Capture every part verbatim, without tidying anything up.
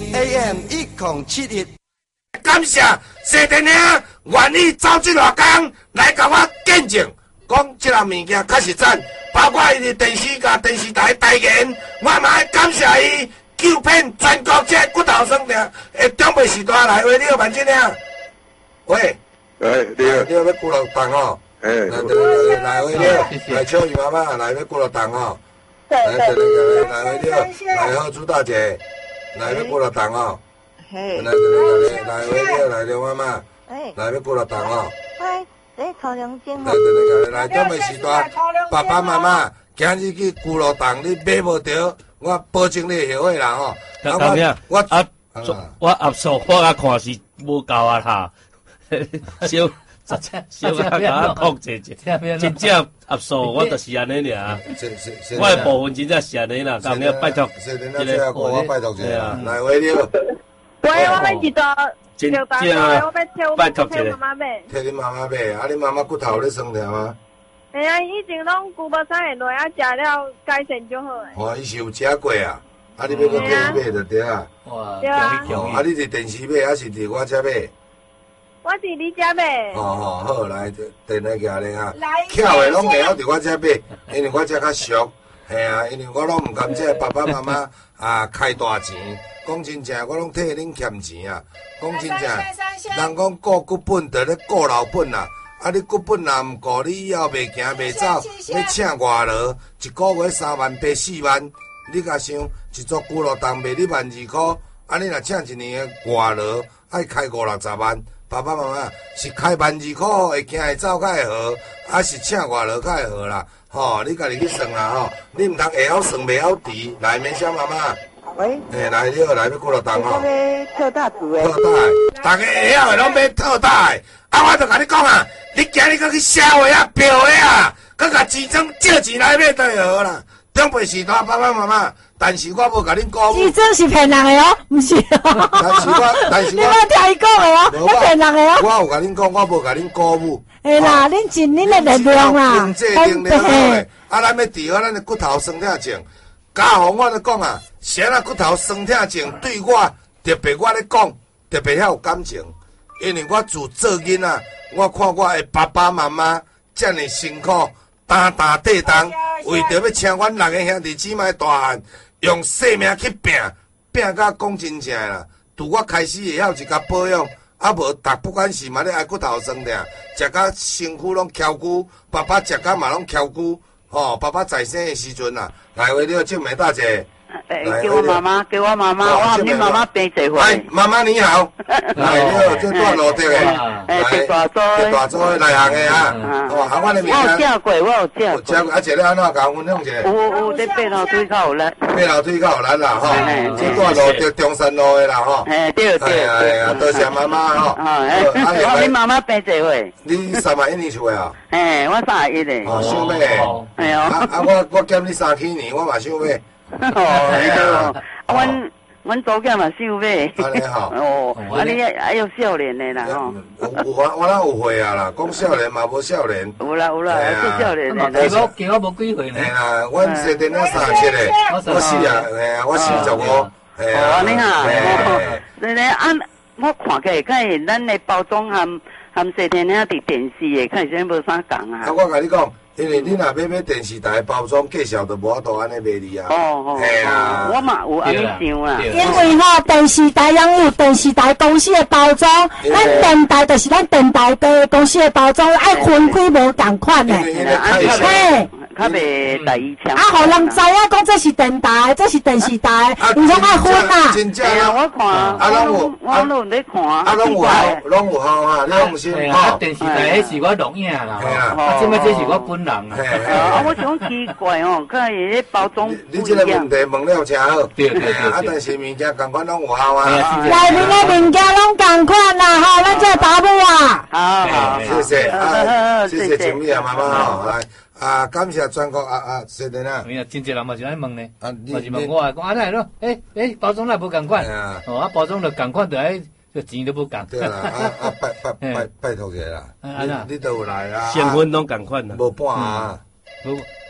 A M 一零七一。 感谢谢电兄愿意走这偌工来甲我见证，讲这项物件确实赞，包括伊的电视甲电视台代言，我嘛要感谢伊救骗全国这骨头酸痛的长辈时代来，喂，你好，万金兄，喂， 哎，你好， 你好，要鼓乐档哦， 哎， 来来来来，喂，你好，来秋雨妈妈，来要鼓乐档哦，来来来来来，你好，来好朱大姐，来要鼓乐档哦。来来来来来，喂，你好，来刘妈妈，来要过来档哦。 哎，在超良金来来来来，长辈时代，爸爸妈妈，今日去鼓乐档，你买无着，我保证你会后悔啦吼。 干咩？我啊，我压缩我啊看是无够啊哈，小小啊甲控制者，真正压缩我就是安尼尔。我的部分真正是安尼啦，干咩？拜托， 这个我拜托一下，来喂你好。 喂，我要一个真正拜托一下。 妈妈买， 替你妈妈买，啊，你妈妈骨头咧酸痛吗？ 哎呀，以前拢久无啥会落，啊，食了改善就好诶。 哦，伊是有食过啊，啊，你要搁替伊买就对啊。 哇， 对啊。 啊，你伫电视买还是伫我遮买？ 我伫你遮买。 哦哦，好来，电来行咧啊。巧诶，拢袂晓伫我遮买，因为我遮较俗。嘿啊，因为我拢毋甘这爸爸妈妈啊开大钱，讲真正我拢替恁欠钱啊。讲真正，人讲顾骨本得咧顾老本啊。啊，你骨本若毋顾，你以后袂行袂走，要请外劳，一个月三万八四万，你甲想一组骨肉当卖你万二箍，啊，你若请一年的外劳，爱开五六十万。爸爸妈妈是开万二箍会行会走较会好，还是请外劳较会好啦？吼，你家己去算啦吼，你毋通会晓算袂晓除。来，面小妈妈， 喂， 诶，来，你好，来要过来当吼。 我要特大组诶。 特大诶，大家会晓诶拢买特大诶。啊，我著甲你讲啊，你今日搁去消费啊、票诶啊，搁甲钱庄借钱来买就会好啦。长辈时代爸爸妈妈，但是我无甲恁鼓舞。 你真是骗人诶哦，毋是哦。 但是我，但是我， 你莫听伊讲诶哦，你骗人诶哦。 我有甲恁讲，我无甲恁鼓舞。 哎啦，恁尽恁诶力量啦， 经济定力好诶。啊，咱要治好咱诶骨头酸痛症。家父我咧讲啊，谁啊骨头酸痛症对我特别我咧讲，特别遐有感情，因为我自做囡仔，我看我诶爸爸妈妈遮尔辛苦，担担地当，为着要请阮六个兄弟姊妹大汉，用性命去拼，拼甲讲真正啦。拄我开始会晓一甲保养，啊无逐不管是嘛咧爱骨头酸痛，食甲身躯拢翘骨，爸爸食甲嘛拢翘骨。哦，爸爸在生的时阵啊，来为了静美大姐， 哎，叫我妈妈，叫我妈妈，我和你妈妈平一回。 哎，妈妈你好，来，你好，这段路的， 哎，大洲的， 大洲的内行的啊，哦，啊，我的名我有食过，我有食过。 食过，啊，食了安怎甲我分享一下？ 有有，这八楼腿较有力。 八楼腿较有力啦，吼，这段路着中山路的啦，吼。 哎，对对。 哎呀，多谢妈妈吼。 哎，我和你妈妈平一回。 你三十一年出的啊？ 哎，我三十一的。 哦，想买。哎呦。啊啊，我我减你三起年，我嘛想买。 哦，你对哦，阮阮祖囝嘛想买。 安尼吼。 哦，啊你还有少年的啦吼。 有我我哪有岁啊啦？讲少年嘛无少年。 有啦有啦，是少年的。 加我加我无几岁呢。 嘿啦，阮生电了三十七嘞，我四啊，嘿啊，我四十五。嘿啊。 哦，你哈，你你按我看起来，看现咱的包装含含细天兄伫电视的，看起来无啥共啊。 啊，我甲你讲。因为你若要买电视台包装介绍，就无法度安尼卖你啊。 哦哦，系啊，我嘛有安尼想啊。 因为吼电视台拥有电视台公司的包装，咱电台就是咱电台的公司的包装，爱分开无共款的。 嘿，较袂第一枪。 啊，互人知影讲这是电台，这是电视台，唔通爱分啊。 哎呀，我看，啊，拢有，我拢在看。 啊，拢有效，拢有效啊，你放心。 啊，电视台迄是我录影啦，啊，即摆这是我本人。 啊！我种奇怪哦，看伊迄包装不一样。 你这个问题问了真好，对对对。啊，但是物件共款拢有效啊。 内面的物件拢共款啦，吼，咱这答复啊。 好好， 谢谢啊，谢谢金丽啊妈妈吼，来啊，感谢全国啊啊，谢谢啦。 哎呀，真侪人嘛是安问呢，嘛是问我讲啊，来咯，诶诶，包装那无共款，哦，啊，包装就共款，就爱。这钱都不共。 对啦，啊啊拜拜拜拜托者啦，你你都有来啊？ 成分拢共款啦， 无半啊。 无我啊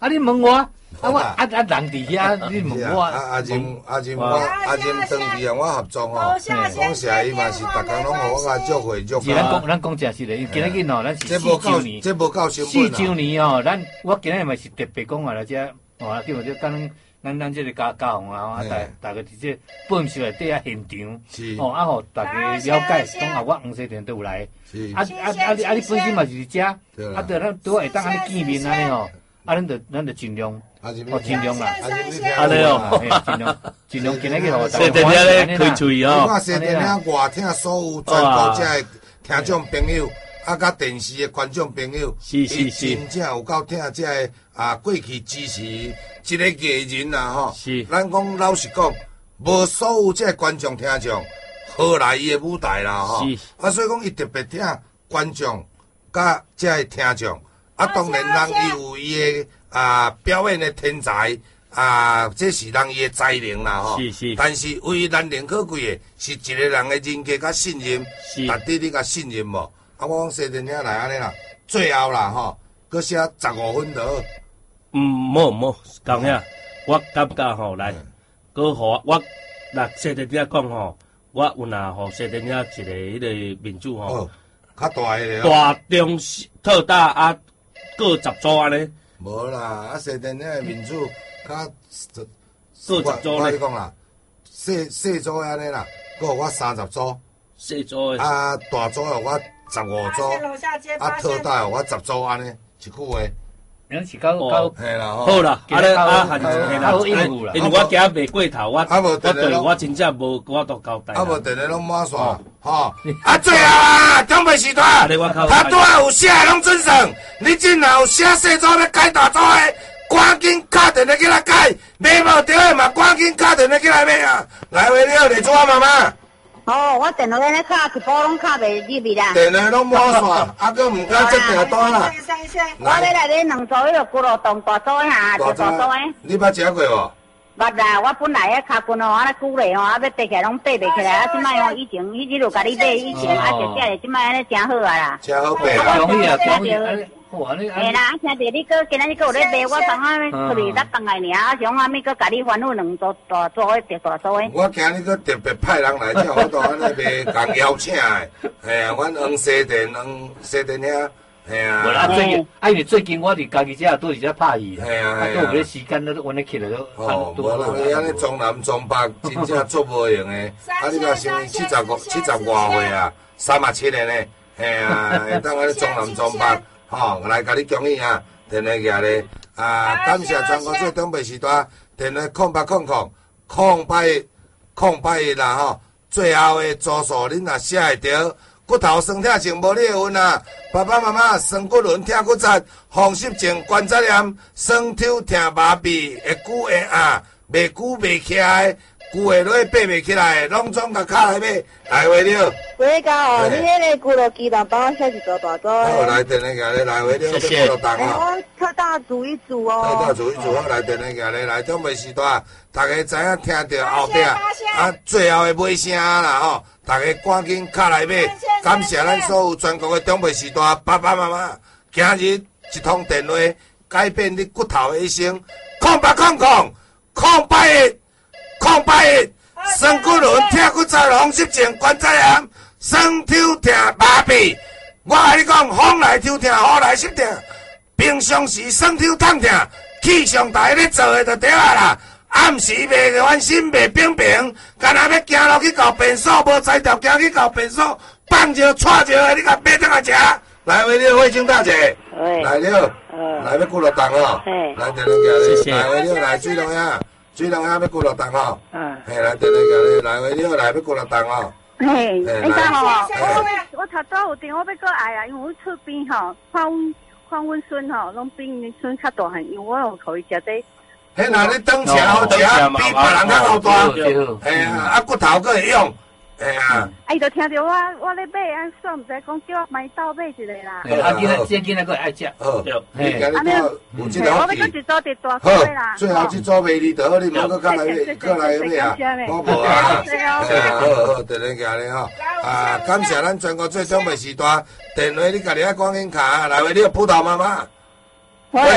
啊，你问我，啊我啊啊人伫遐，你问我。 啊阿金阿金我阿金当地啊，我合作吼，讲实伊嘛是逐工拢互我甲祝贺祝贺。 是咱讲咱讲正实的，今仔日喏，咱是四周年， 这无够成四周年哦，咱我今仔嘛是特别讲话来遮，哦，叫做咱咱咱这个家家红啊，啊大大家伫这本市内底啊现场，哦啊，互大家了解，讲啊我黄西田都有来，啊啊啊你啊你本身嘛就是遮，啊对咱拄会当安尼见面安尼哦，啊咱就咱就尽量。哦，尽量啦， 安尼哦， 尽量尽量今日去互大家咧开喙哦。 我看西电影外听所有全国这的听众朋友，啊，甲电视的观众朋友， 是是是， 真正有够听这个啊，过去支持一个艺人啦吼。 是， 咱讲老实讲，无所有这观众听众好来伊的舞台啦吼。是，啊，所以讲伊特别听观众甲这个听众，啊，当然人伊有伊的。啊，表演的天才啊，这是人伊的才能啦吼。是是。但是为难能可贵的，是一个人的人格甲信任，是。值得你甲信任无？啊，我讲西电影来安尼啦，最后啦吼，搁写十五分就好。 嗯，冇冇，讲遐，我感觉吼来，搁互我，那西电影讲吼，我有若互西电影一个迄个民主吼， 较大个大中特大啊，各十组安尼。 无啦，啊，西电影的民主较， 四十组我你讲啦，细细组安尼啦，搁互我三十组， 细组的， 啊，大组互我十五组，啊，特大互我十组安尼，一句话。 咱是到到， 嘿啦吼， 好啦，啊咧啊，还是嘿啦，因为我惊袂过头，我我对我真正无我都交代。 啊无，定日拢满线，吼，啊最后啊，中北时段，他拄啊有写拢准算，你真若有写细组要改大组的，赶紧打电话起来改，买无着的嘛，赶紧打电话起来买啊！来回了，你做啊妈妈。 哦，我电话咧卡一部拢卡袂入去啦。 电话拢满线，啊，搁毋敢接订单啦。 我要来咧两组迄个咕噜冻大组哈，大组诶。 你捌食过无？ 捌啦，我本来迄卡棍哦，安尼久咧吼，啊要爬起来拢爬袂起来，啊即摆吼以前迄日就甲你买，以前啊食食咧，即摆安尼真好啊啦。 真好爬啊！ 容易啊，容易。 嘿啦，听着你搁今仔日搁有咧卖，我当啊出去搭当来尔，啊想啥物搁甲你吩咐两组大组诶，大组诶。 我今日搁特别派人来，叫我到安尼卖，共邀请诶。嘿啊，阮黄西电黄西电遐，嘿啊。 啊最近，啊因为最近我伫家己遮拄伫遮拍戏， 嘿啊嘿啊，都有咧时间咧，阮咧起来都。 哦，无啦，你安尼中南中北真正做无用诶。啊，你若想七十五七十外岁啊，三十七个呢，嘿啊，会当安尼中南中北。吼、哦，来甲你恭喜啊！电话举咧，啊，感谢全国最东北时段，电话空八空空空八空八一啦吼，最后的组数恁若写会着，骨头酸痛性无你的份啊，爸爸妈妈酸骨轮痛骨折，风湿症关节炎，酸抽痛麻痹，会久会啊，袂久袂起来。久下落爬袂起来，拢总甲卡来买，来回了。 回家哦，你迄个咕噜鸡蛋帮我写一组大组。 好，来电话举咧，来回了，要咕噜蛋啊。 我特大煮一煮哦。 特大煮一煮，好，来电话举咧，来中袂时段，大家知影听着后壁啊，最后的尾声啦吼，大家赶紧卡来买，感谢咱所有全国的中袂时段爸爸妈妈，今日一通电话改变你骨头的一生，空八空空空八一。空八一，酸骨轮、痛骨折、风湿症、关节炎、酸抽痛、麻痹。我甲你讲，风来抽痛，雨来湿痛。平常时酸抽痛痛，气象台咧做的就对啊啦。暗时袂关心，袂冰冰，干那要行路去到便所，无才调行去到便所，放尿、踹尿的，你甲买倒来食。来，为了慧清大姐，来了，来要骨碌蛋哦，来电话举咧，来为了来水龙呀。水龙虾要骨碌蛋吼，嗯，嘿，来电话举咧，来回你好，来要骨碌蛋吼。 嘿，你讲吼， 我我头早有电话要过来啊，因为我厝边吼，看阮看阮孙吼，拢比阮孙较大汉，因为我有互伊食这。 嘿，那你等车好食，比别人较好大，嘿啊，啊骨头佫会用。哎呀！ 哎，就听着我我咧买，啊，煞毋知讲叫我买倒买一个啦。 啊，今仔今今仔个爱食， 好，嘿，安尼有这条我要搁一组伫大好啦。 最后这组卖你得，你莫搁较来买，搁来买啊！我无啊，好好，电话举咧吼，啊，感谢咱全国最中袂时段，电话你家己爱赶紧卡，来为你葡萄妈妈，喂，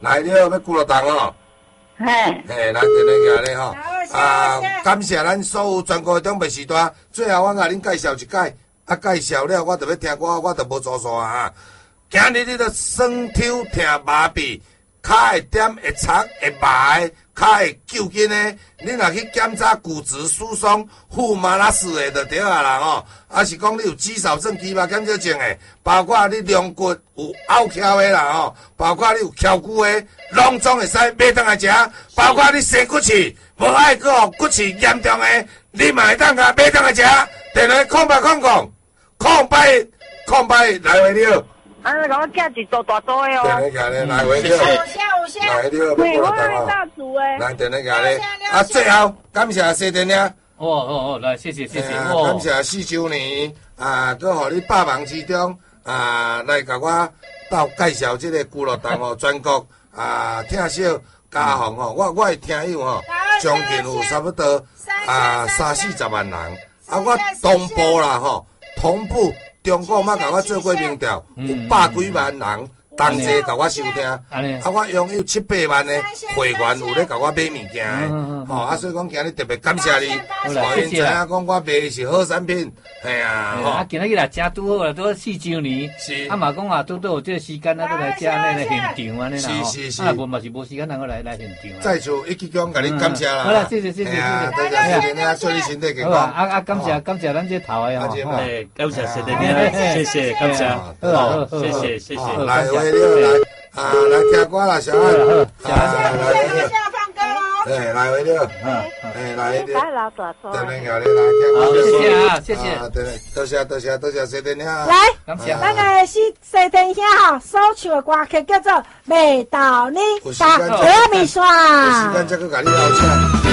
来了要鼓乐动哦。 嘿， 嘿，来电话举咧吼。啊，感谢咱所有全国中北时段。最后我甲恁介绍一解，啊，介绍了我就要听歌，我就无做煞啊。今日你着酸抽疼麻痹，脚会点会擦会麻的，脚会揪筋的，你若去检查骨质疏松、腹马拉氏的就对啊啦吼。啊是讲你有肌少症、肌肉减少症的，包括你龙骨有拗翘的啦吼，包括你有翘骨的，拢总会使买当来食。包括你生骨刺，无爱个骨刺严重的，你嘛会当甲买当来食。电话空白空空，空白空白来回了。 啊，甲我寄一组大组的哦。 电话举咧，来回了。来了， 美要味大厨诶。 来电话举咧。啊，最后感谢谢电话。 哦哦哦，来谢谢谢谢。 哦，感谢四周年啊，佮互你百忙之中啊，来甲我到介绍这个娱乐档哦，全国啊听小家访哦，我我的听友吼，将近有差不多啊三四十万人，啊我同步啦吼，同步中国嘛甲我做过民调，有百几万人。同齐甲我收听，啊，我拥有七八万的会员有咧甲我买物件的，吼，啊，所以讲今日特别感谢你，我因知影讲我卖的是好产品，系啊，吼。 啊，今日来正拄好啦，拄四周年， 是， 啊嘛讲啊，拄拄有这个时间啊，都来遮呢现场安尼啦， 是是是， 啊无嘛是无时间能够来来现场。 再次一起讲，甲你感谢啦。 好啦，谢谢谢谢谢谢， 多谢谢谢，祝你身体健康。 啊啊，感谢感谢咱这头的吼， 哎，感谢谢谢谢谢感谢，好，谢谢谢谢， 来。来啊，来听歌啦，小爱，啊，来来放歌喽， 哎，来回了，哎，来回了， 拜老大叔， 等你下你来听歌， 谢谢啊，谢谢， 多谢多谢多谢谢电话， 来， 感谢， 咱个是西电兄吼，所唱的歌曲叫做《袂道你》，打俄米刷， 有时间再去甲你聊车。